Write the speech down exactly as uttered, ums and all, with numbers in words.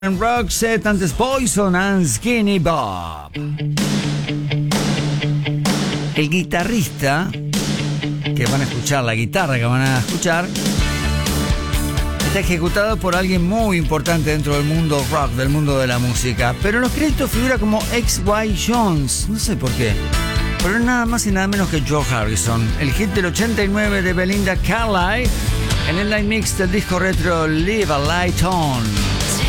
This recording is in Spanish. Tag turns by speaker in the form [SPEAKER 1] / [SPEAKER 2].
[SPEAKER 1] En Roxette, antes Poison and Skinny Bob. El guitarrista que van a escuchar, la guitarra que van a escuchar, está ejecutado por alguien muy importante dentro del mundo rock, del mundo de la música. Pero en los créditos figura como X Y Jones, no sé por qué. Pero es nada más y nada menos que George Harrison. El hit del ochenta y nueve de Belinda Carlisle en el live mix del disco retro Leave a Light On.